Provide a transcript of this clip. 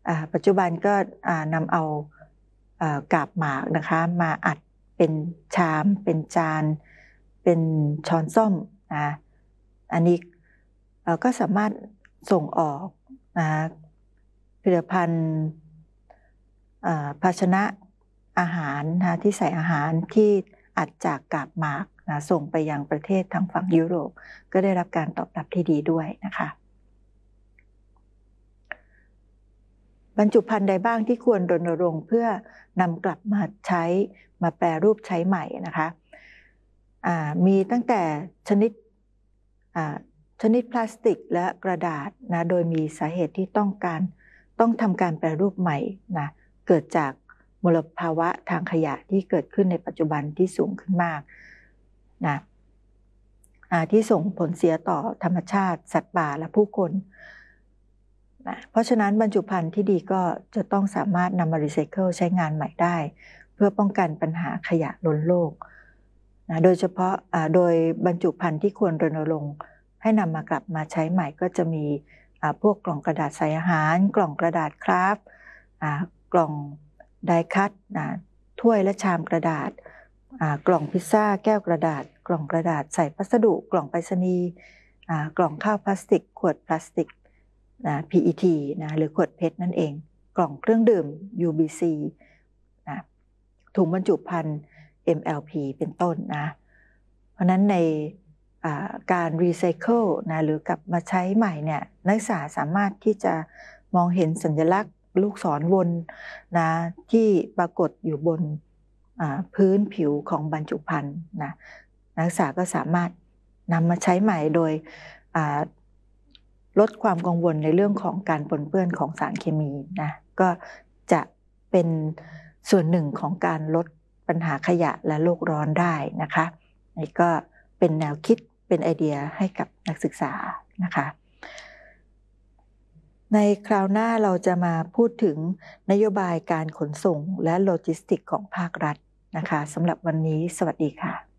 ปัจจุบันก็นำเอากาบหมากนะคะมาอัดเป็นชามเป็นจานเป็นช้อนส้อมนะอันนี้ก็สามารถส่งออกนะผลิตภัณฑ์ภาชนะอาหารนะที่ใส่อาหารที่อัดจากกาบหมากนะส่งไปยังประเทศทางฝั่งยุโรปก็ได้รับการตอบรับที่ดีด้วยนะคะบรรจุภัณฑ์ใดบ้างที่ควรรณรงค์เพื่อนำกลับมาใช้มาแปรรูปใช้ใหม่นะคะมีตั้งแต่ชนิดพลาสติกและกระดาษนะโดยมีสาเหตุที่ต้องทำการแปรรูปใหม่นะเกิดจากมลภาวะทางขยะที่เกิดขึ้นในปัจจุบันที่สูงขึ้นมากนะที่ส่งผลเสียต่อธรรมชาติสัตว์ป่าและผู้คนนะเพราะฉะนั้นบรรจุภัณฑ์ที่ดีก็จะต้องสามารถนำมารีไซเคิลใช้งานใหม่ได้เพื่อป้องกันปัญหาขยะล้นโลกนะโดยเฉพาะโดยบรรจุภัณฑ์ที่ควรรณรงค์ให้นำมากลับมาใช้ใหม่ก็จะมีพวกกล่องกระดาษใส่อาหารกล่องกระดาษคราฟต์กล่องไดคัตถ้วยและชามกระดาษกล่องพิซซ่าแก้วกระดาษกล่องกระดาษใส่พัสดุกล่องไปรษณีย์กล่องข้าวพลาสติกขวดพลาสติกPET หรือขวดเพชรนั่นเองกล่องเครื่องดื่ม UBC ถุงบรรจุภัณฑ์ MLP เป็นต้นนะเพราะนั้นในการรีไซเคิลหรือกลับมาใช้ใหม่เนี่ยนักศึกษาสามารถที่จะมองเห็นสัญลักษณ์ลูกศรวนนะที่ปรากฏอยู่บนพื้นผิวของบรรจุภัณฑ์นะนักศึกษาก็สามารถนำมาใช้ใหม่โดยลดความกังวลในเรื่องของการปนเปื้อนของสารเคมีนะก็จะเป็นส่วนหนึ่งของการลดปัญหาขยะและโลกร้อนได้นะคะนี่ก็เป็นแนวคิดเป็นไอเดียให้กับนักศึกษานะคะในคราวหน้าเราจะมาพูดถึงนโยบายการขนส่งและโลจิสติกส์ของภาครัฐนะคะสำหรับวันนี้สวัสดีค่ะ